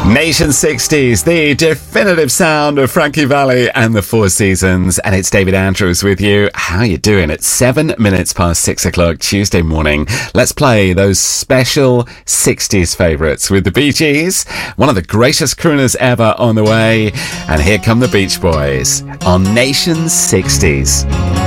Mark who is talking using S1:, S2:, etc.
S1: Nation 60s, the definitive sound of Frankie Valli and the Four Seasons. And it's David Andrews with you. How you doing? It's 7 minutes past 6 o'clock Tuesday morning. Let's play those special 60s favourites with the Bee Gees, one of the greatest crooners ever on the way. And here come the Beach Boys on Nation 60s.